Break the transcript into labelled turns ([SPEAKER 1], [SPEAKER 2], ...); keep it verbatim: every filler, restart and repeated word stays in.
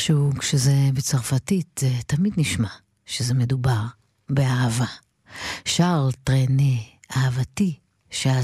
[SPEAKER 1] איכשהו כשזה בצרפתית תמיד נשמע שזה מדובר באהבה. שרל טרנה, אהבתי, שאז